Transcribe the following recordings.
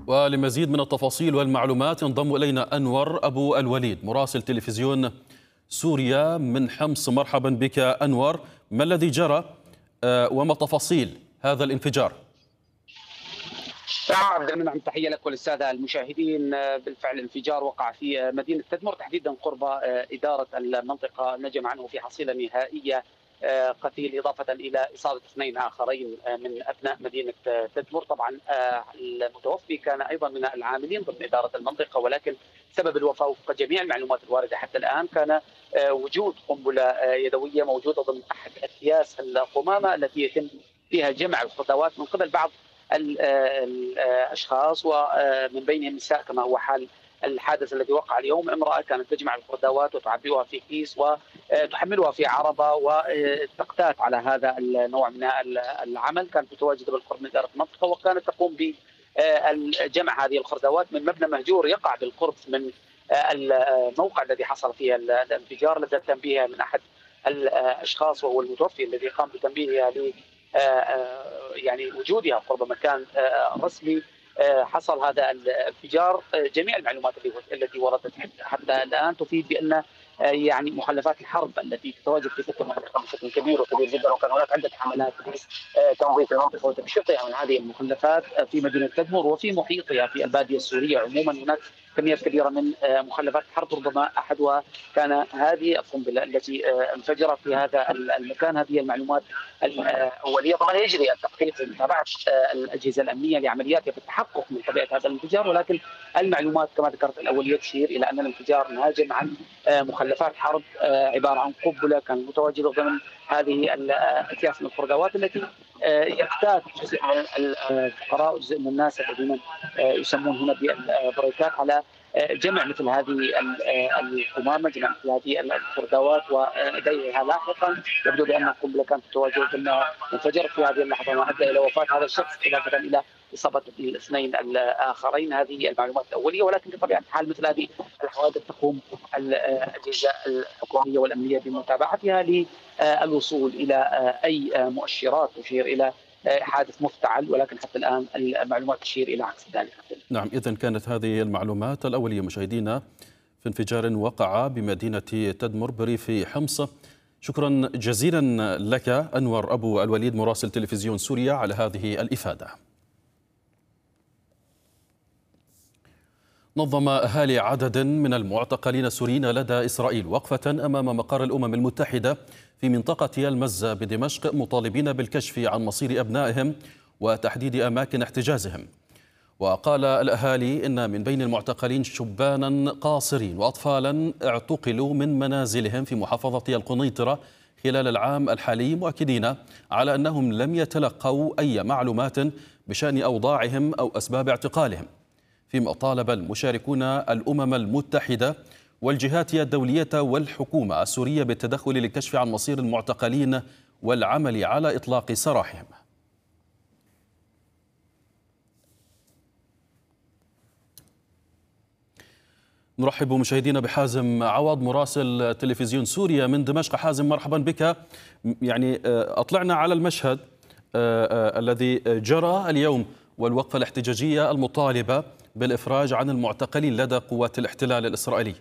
ولمزيد من التفاصيل والمعلومات ينضم إلينا أنور أبو الوليد مراسل تلفزيون سوريا من حمص. مرحبا بك أنور، ما الذي جرى وما تفاصيل هذا الانفجار؟ عبد المنعم، تحية لك وللسادة المشاهدين. بالفعل انفجار وقع في مدينة تدمر، تحديدا قرب إدارة المنطقة، نجم عنه في حصيلة نهائية قتيل، إضافة إلى إصابة اثنين آخرين من أبناء مدينة تدمر. طبعا المتوفي كان أيضا من العاملين ضمن إدارة المنطقة، ولكن سبب الوفاة وفق جميع المعلومات الواردة حتى الآن كان وجود قنبلة يدوية موجودة ضمن أحد أكياس القمامة التي يتم فيها جمع الخضروات من قبل بعض الاشخاص، ومن بينهم نساء كما هو حال الحادث الذي وقع اليوم. امراه كانت تجمع الخردوات وتعبئها في كيس وتحملها في عربه، وتقتات على هذا النوع من العمل. كانت متواجده بالقرب من اداره المنطقه، وكانت تقوم بجمع هذه الخردوات من مبنى مهجور يقع بالقرب من الموقع الذي حصل فيه الانفجار، لدى تنبيه من احد الاشخاص وهو المتوفي الذي قام بتنبيهها يعني وجودها قرب مكان رسمي حصل هذا الانفجار. جميع المعلومات التي وردت حتى الان تفيد بان يعني مخلفات الحرب التي تتواجد في تلك المنطقه بشكل كبير وكبير جدا، وكان هناك عده حملات تنظيف المنطقه وتمشيطها من هذه المخلفات في مدينه تدمر وفي محيطها في الباديه السوريه عموما. هناك كميات كبيره من مخلفات الحرب، ربما احدها كان هذه القنبله التي انفجرت في هذا المكان. هذه المعلومات الاوليه. طبعا يجري التحقيق ومتابعه الاجهزه الامنيه لعملياتها في التحقق من طبيعه هذا الانفجار، ولكن المعلومات كما ذكرت الاوليه تشير الى ان الانفجار ناجم عن مخلفات حرب، عباره عن قنبله كانت متواجده ضمن هذه الاكياس من الخردوات التي يقتات جزء من الفقراء وجزء من الناس الذين يسمون هنا بالبريكات على جمع مثل هذه القمامه، جمع مثل هذه الخردوات وبيعها لاحقا. يبدو بان القنبله كانت تتواجد ثم انفجرت في هذه اللحظه، ما ادى الى وفاه هذا الشخص اضافه الى اصابه الاثنين الاخرين. هذه المعلومات الاوليه، ولكن بطبيعه الحال مثل هذه الحوادث تقوم الاجهزه الحكوميه والامنيه بمتابعتها للوصول الى اي مؤشرات تشير الى حادث مفتعل، ولكن حتى الآن المعلومات تشير إلى عكس ذلك. نعم، إذن كانت هذه المعلومات الأولية مشاهدينا في انفجار وقع بمدينة تدمر بريف حمص. شكرا جزيلا لك أنور أبو الوليد مراسل تلفزيون سوريا على هذه الإفادة. نظم أهالي عدد من المعتقلين السوريين لدى إسرائيل وقفة أمام مقر الأمم المتحدة في منطقة المزة بدمشق، مطالبين بالكشف عن مصير أبنائهم وتحديد أماكن احتجازهم. وقال الأهالي إن من بين المعتقلين شبانا قاصرين وأطفالا اعتقلوا من منازلهم في محافظة القنيطرة خلال العام الحالي، مؤكدين على أنهم لم يتلقوا أي معلومات بشأن أوضاعهم أو أسباب اعتقالهم. فيما طالب المشاركون الأمم المتحدة والجهات الدولية والحكومة السورية بالتدخل للكشف عن مصير المعتقلين والعمل على إطلاق سراحهم. نرحب مشاهدينا بحازم عوض مراسل تلفزيون سوريا من دمشق. حازم، مرحبا بك. يعني أطلعنا على المشهد الذي جرى اليوم والوقفة الاحتجاجية المطالبة بالإفراج عن المعتقلين لدى قوات الاحتلال الإسرائيلي.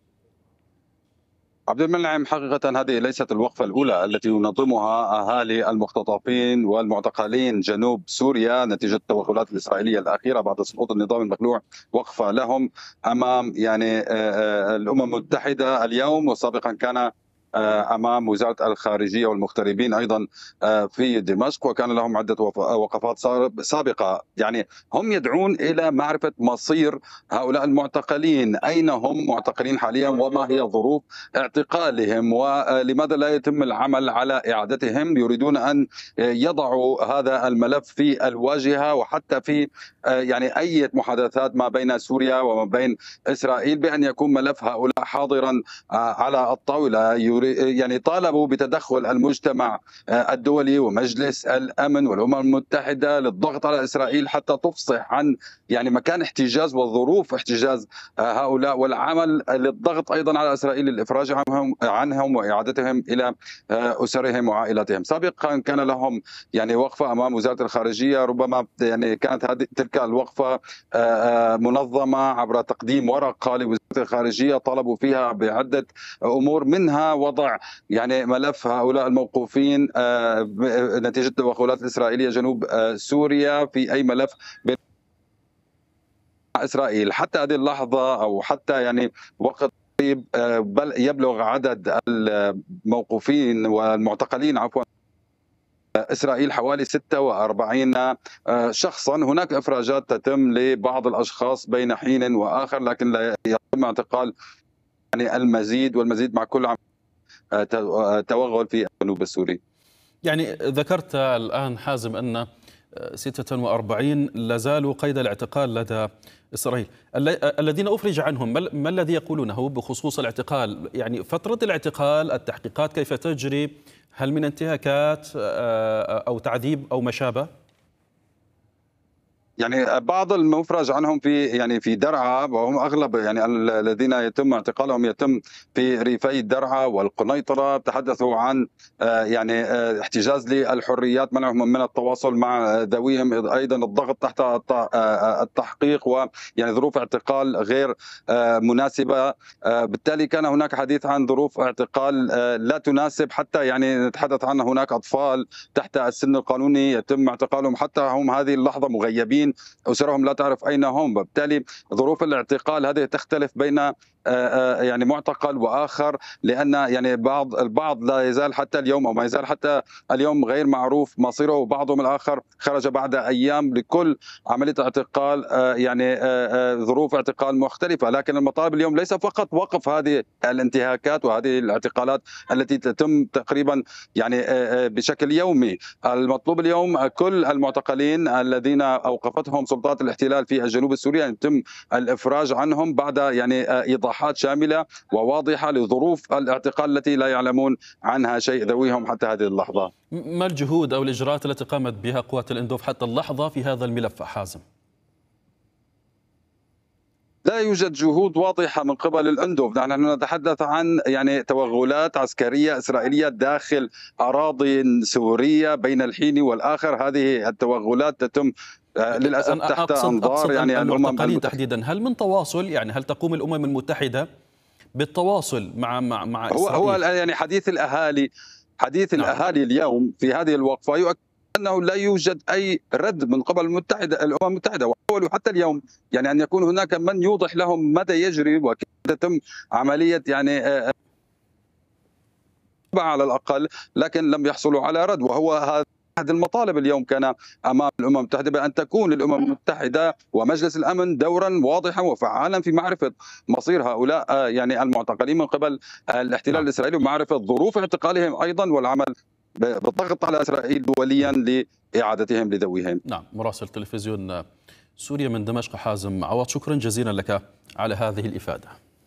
عبد المنعم، حقيقة هذه ليست الوقفة الأولى التي ينظمها أهالي المختطفين والمعتقلين جنوب سوريا نتيجة التوغلات الإسرائيلية الأخيرة بعد سقوط النظام المخلوع. وقفة لهم أمام الأمم المتحدة اليوم، وسابقا كان أمام وزارة الخارجية والمغتربين أيضا في دمشق، وكان لهم عدة وقفات سابقة. هم يدعون إلى معرفة مصير هؤلاء المعتقلين، أين هم معتقلين حاليا وما هي ظروف اعتقالهم ولماذا لا يتم العمل على إعادتهم. يريدون أن يضعوا هذا الملف في الواجهة، وحتى في أي محادثات ما بين سوريا وما بين إسرائيل بأن يكون ملف هؤلاء حاضرا على الطاولة. السوري يعني طالبوا بتدخل المجتمع الدولي ومجلس الأمن والأمم المتحدة للضغط على إسرائيل حتى تفصح عن يعني مكان احتجاز وظروف احتجاز هؤلاء، والعمل للضغط أيضا على إسرائيل للإفراج عنهم وإعادتهم إلى أسرهم وعائلاتهم. سابقا كان لهم يعني وقفة أمام وزارة الخارجية، ربما يعني كانت تلك الوقفة منظمة عبر تقديم ورقة لوزارة الخارجية طالبوا فيها بعدة أمور، منها وضع يعني ملف هؤلاء الموقوفين نتيجة التدخلات الإسرائيلية جنوب سوريا في أي ملف إسرائيل. حتى هذه اللحظة أو حتى يعني وقت قريب بل يبلغ عدد الموقوفين والمعتقلين عفوا إسرائيل حوالي 46 شخصا. هناك إفراجات تتم لبعض الأشخاص بين حين وآخر، لكن لا يتم اعتقال يعني المزيد والمزيد مع كل توغل في الجنوب السوري. يعني ذكرت الآن حازم أن 46 لا زالوا قيد الاعتقال لدى إسرائيل. الذين أفرج عنهم ما الذي يقولونه بخصوص الاعتقال؟ يعني فترة الاعتقال، التحقيقات كيف تجري؟ هل من انتهاكات أو تعذيب أو ما شابه؟ يعني بعض المفرج عنهم في درعا، وهم اغلب يعني الذين يتم اعتقالهم يتم في ريفي درعا والقنيطره. تحدثوا عن يعني احتجاز للحريات، منعهم من التواصل مع ذويهم، ايضا الضغط تحت التحقيق ويعني ظروف اعتقال غير مناسبه. بالتالي كان هناك حديث عن ظروف اعتقال لا تناسب، حتى يعني نتحدث عن هناك اطفال تحت السن القانوني يتم اعتقالهم حتى هم هذه اللحظه مغيبين، أسرهم لا تعرف أين هم. بالتالي ظروف الاعتقال هذه تختلف بين يعني معتقل وآخر، لأن يعني البعض لا يزال حتى اليوم أو ما يزال حتى اليوم غير معروف مصيره، وبعضهم الآخر خرج بعد أيام. لكل عملية اعتقال يعني ظروف اعتقال مختلفة، لكن المطالب اليوم ليس فقط وقف هذه الانتهاكات وهذه الاعتقالات التي تتم تقريبا يعني بشكل يومي. المطلوب اليوم كل المعتقلين الذين أوقفتهم سلطات الاحتلال في الجنوب السوري أن يتم الإفراج عنهم بعد يعني إيضاحات شاملة وواضحة لظروف الاعتقال التي لا يعلمون عنها شيء ذويهم حتى هذه اللحظة. ما الجهود أو الإجراءات التي قامت بها قوات الإندوف حتى اللحظة في هذا الملف حازم؟ لا يوجد جهود واضحة من قبل الأندوف. نحن نتحدث عن يعني توغلات عسكرية إسرائيلية داخل أراضي سورية بين الحين والآخر. هذه التوغلات تتم للأسف تحت أنظار يعني المعتقلين تحديدا. هل من تواصل، يعني هل تقوم الأمم المتحدة بالتواصل مع إسرائيل؟ هو يعني حديث الأهالي اليوم في هذه الوقفة يؤكد أنه لا يوجد أي رد من قبل الأمم المتحدة، وحاولوا حتى اليوم يعني أن يكون هناك من يوضح لهم ماذا يجري وكيف تتم عملية يعني على الأقل، لكن لم يحصلوا على رد. وهو هذا أحد المطالب اليوم كان أمام الأمم المتحدة، بأن تكون الأمم المتحدة ومجلس الأمن دورا واضحا وفعالا في معرفة مصير هؤلاء يعني المعتقلين من قبل الاحتلال الإسرائيلي، ومعرفة ظروف اعتقالهم أيضا، والعمل بالضغط على إسرائيل دوليا لإعادتهم لذويهم. نعم. مراسل تلفزيون سوريا من دمشق حازم عوض، شكرا جزيلا لك على هذه الإفادة.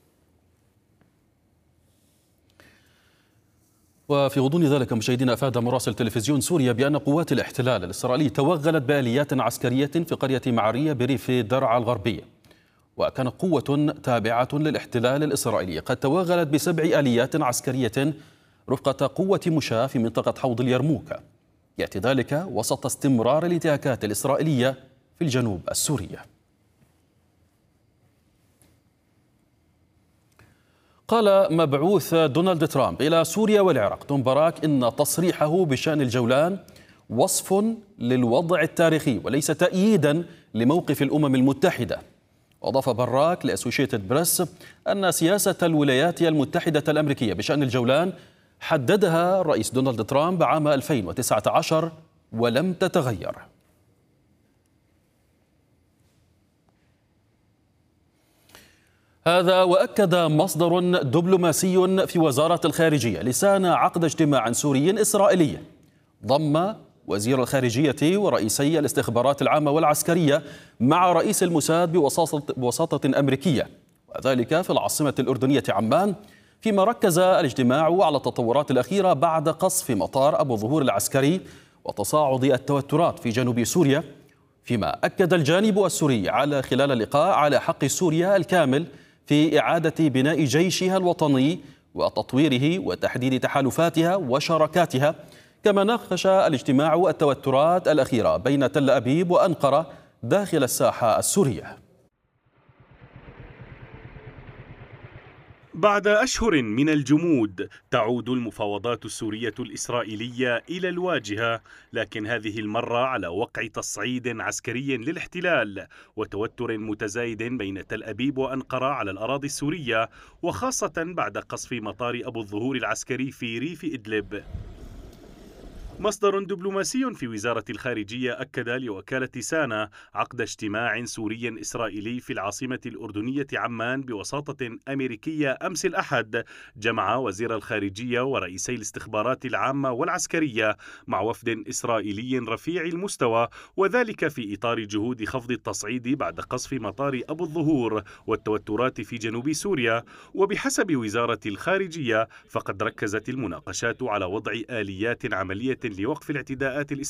وفي غضون ذلك مشاهدينا، أفاد مراسل تلفزيون سوريا بأن قوات الاحتلال الإسرائيلي توغلت بآليات عسكرية في قرية معرية بريف درعا الغربية، وكانت قوة تابعة للاحتلال الإسرائيلي قد توغلت ب7 آليات عسكرية رفقة قوة مشاة في منطقة حوض اليرموك. يأتي ذلك وسط استمرار الانتهاكات الإسرائيلية في الجنوب السوري. قال مبعوث دونالد ترامب إلى سوريا والعراق توم باراك إن تصريحه بشأن الجولان وصف للوضع التاريخي وليس تأييدا لموقف الأمم المتحدة. وأضاف باراك لأسوشيتد بريس أن سياسة الولايات المتحدة الأمريكية بشأن الجولان حددها الرئيس دونالد ترامب عام 2019 ولم تتغير. هذا وأكد مصدر دبلوماسي في وزارة الخارجية لسان عقد اجتماع سوري إسرائيلي ضم وزير الخارجية ورئيسي الاستخبارات العامة والعسكرية مع رئيس الموساد بوساطة أمريكية، وذلك في العاصمة الأردنية عمان فيما ركز الاجتماع على التطورات الأخيرة بعد قصف مطار أبو الظهور العسكري وتصاعد التوترات في جنوب سوريا، فيما أكد الجانب السوري خلال اللقاء على حق سوريا الكامل في إعادة بناء جيشها الوطني وتطويره وتحديد تحالفاتها وشراكاتها. كما ناقش الاجتماع التوترات الأخيرة بين تل أبيب وأنقرة داخل الساحة السورية. بعد أشهر من الجمود تعود المفاوضات السورية الإسرائيلية إلى الواجهة، لكن هذه المرة على وقع تصعيد عسكري للاحتلال وتوتر متزايد بين تل أبيب وأنقرة على الأراضي السورية، وخاصة بعد قصف مطار أبو الظهور العسكري في ريف إدلب. مصدر دبلوماسي في وزارة الخارجية أكد لوكالة سانا عقد اجتماع سوري إسرائيلي في العاصمة الأردنية عمان بوساطة أمريكية أمس الأحد، جمع وزير الخارجية ورئيسي الاستخبارات العامة والعسكرية مع وفد إسرائيلي رفيع المستوى، وذلك في إطار جهود خفض التصعيد بعد قصف مطار أبو الظهور والتوترات في جنوب سوريا. وبحسب وزارة الخارجية فقد ركزت المناقشات على وضع آليات عملية لوقف الاعتداءات الإسرائيلية